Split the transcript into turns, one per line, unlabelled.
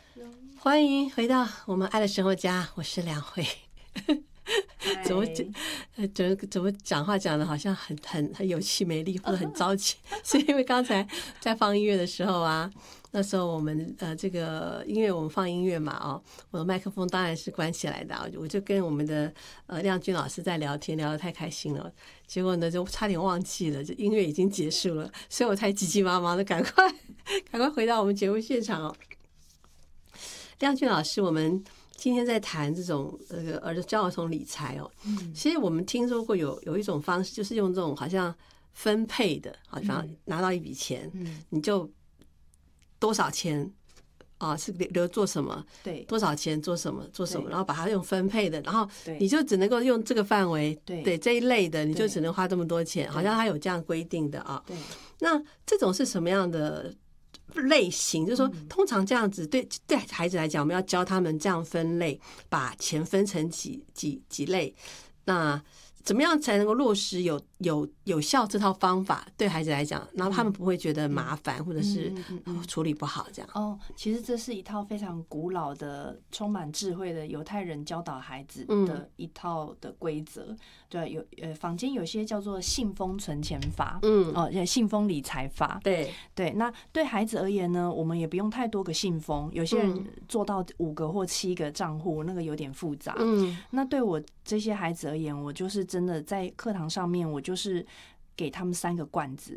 欢迎回到我们爱的生活家，我是梁慧。怎么讲话讲的好像很有气没力，或者很着急？是因为刚才在放音乐的时候啊，那时候我们这个音乐我们放音乐嘛，哦，我的麦克风当然是关起来的，我就跟我们的亮君老师在聊天，聊得太开心了，结果呢就差点忘记了，就音乐已经结束了，所以我才急急忙忙的赶快回到我们节目现场哦。亮君老师，我们今天在谈这种教儿童理财哦。其实我们听说过有一种方式，就是用这种好像分配的，好像拿到一笔钱，你就多少钱啊是留做什么，
对，
多少钱做什么，然后把它用分配的，然后你就只能够用这个范围，对这一类的，你就只能花这么多钱，好像它有这样规定的啊。
对，
那这种是什么样的类型？就是说通常这样子对孩子来讲，我们要教他们这样分类，把钱分成几类，那怎么样才能够落实有效这套方法对孩子来讲，然后他们不会觉得麻烦或者是处理不好这样？
哦，其实这是一套非常古老的、充满智慧的犹太人教导孩子的一套的规则。对，坊间有些叫做信封存钱法，信封理财法。
对，
那对孩子而言呢，我们也不用太多个信封，有些人做到5个或7个账户，那个有点复杂。那对我这些孩子而言，我就是真的在课堂上面，我就是给他们3个罐子，